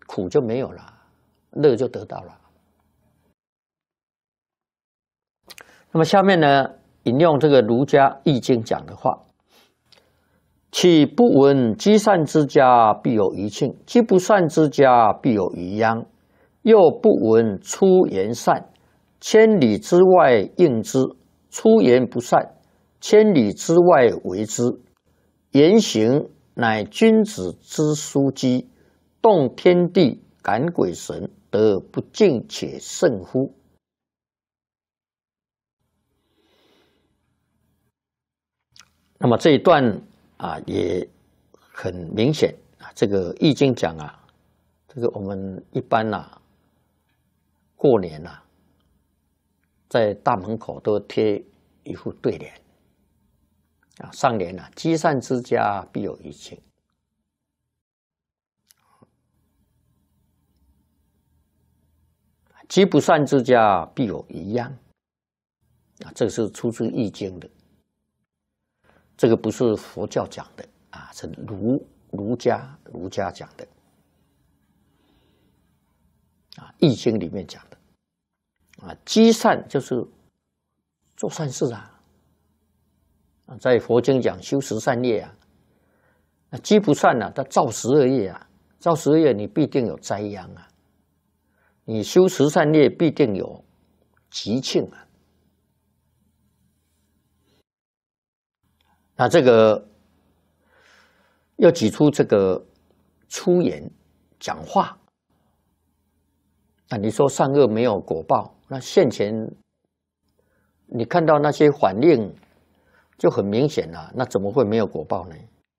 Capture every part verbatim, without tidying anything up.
苦就没有了，乐就得到了。那么下面呢，引用这个儒家易经讲的话：岂不闻积善之家必有余庆，积不善之家必有余殃。又不闻出言善，千里之外应之；出言不善，千里之外为之。言行乃君子之枢机，动天地，感鬼神，得不敬且甚乎？那么这一段啊，也很明显啊。这个《易经》讲啊，这个我们一般啊，过年啊，在大门口都贴一副对联啊，上联啊，积善之家必有余庆，积不善之家必有余殃啊，这是出自《易经》的。这个不是佛教讲的啊，是儒儒家儒家讲的啊，《易经》里面讲的啊，积善就是做善事啊，啊，在佛经讲修十善业啊，那积不善呢，它造十恶业啊，造十恶业你必定有灾殃啊，你修十善业必定有吉庆啊。那这个要举出这个出言讲话，那你说善恶没有果报，那现前你看到那些反应就很明显了，那怎么会没有果报呢？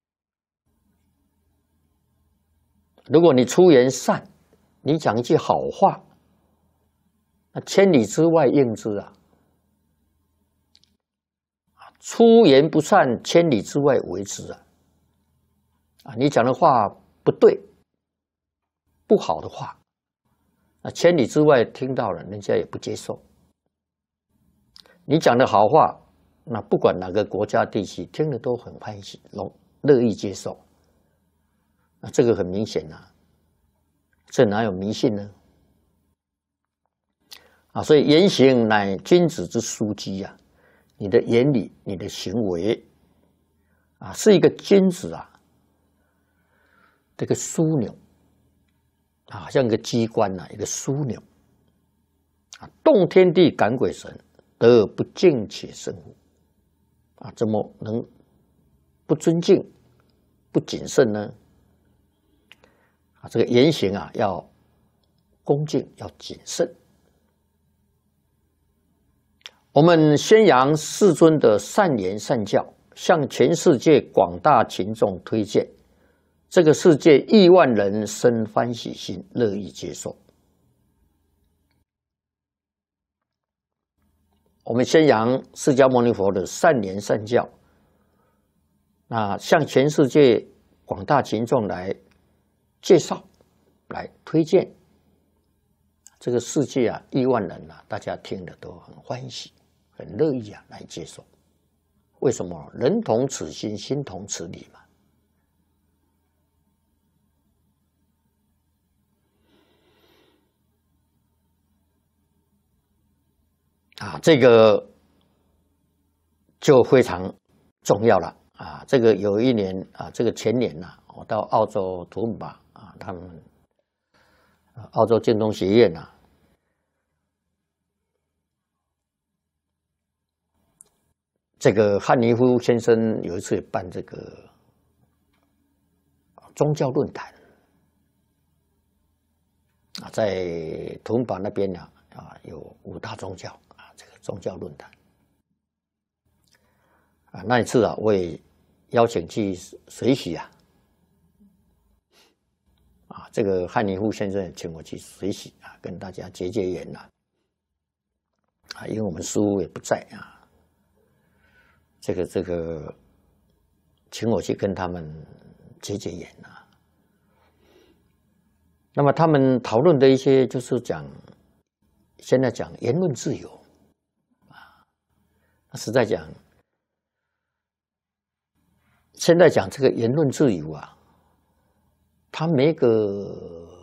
如果你出言善，你讲一句好话，那千里之外应之啊。出言不善，千里之外为之啊！啊，你讲的话不对，不好的话，那千里之外听到了，人家也不接受。你讲的好话，那不管哪个国家地区，听了都很欢喜，乐乐意接受。那这个很明显呐、啊，这哪有迷信呢？啊，所以言行乃君子之枢机呀。你的言语、你的行为，啊，是一个君子啊，这个枢纽啊，像一个机关呐、啊，一个枢纽啊，动天地，感鬼神，得而不敬且甚乎？啊，怎么能不尊敬、不谨慎呢？啊，这个言行啊，要恭敬，要谨慎。我们宣扬世尊的善言善教，向全世界广大群众推荐，这个世界亿万人生欢喜心，乐意接受。我们宣扬释迦牟尼佛的善言善教，那向全世界广大群众来介绍、来推荐，这个世界啊，亿万人啊，大家听了都很欢喜。很乐意啊，来接受。为什么？人同此心，心同此理嘛。啊，这个就非常重要了啊！这个有一年啊，这个前年呐、啊，我到澳洲图姆巴啊，他们澳洲建中学院呐、啊。这个汉尼夫先生有一次办这个宗教论坛啊，在图姆巴那边呢啊，有五大宗教啊，这个宗教论坛啊，那一次啊，我也邀请去随喜啊，啊，这个汉尼夫先生请我去随喜啊，跟大家结结缘呐啊，因为我们师父也不在啊。这个这个，请我去跟他们结结缘啊。那么他们讨论的一些就是讲，现在讲言论自由啊，实在讲，现在讲这个言论自由啊，它没个